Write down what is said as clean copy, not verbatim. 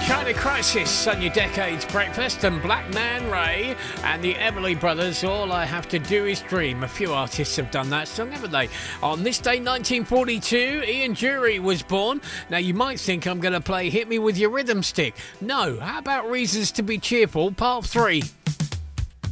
China Crisis on your Decades Breakfast, and Black Man Ray and the Everly Brothers, All I Have to Do Is Dream. A few artists have done that song, haven't they? On this day, 1942, Ian Dury was born. Now, you might think I'm going to play Hit Me With Your Rhythm Stick. No, how about Reasons to Be Cheerful, Part 3?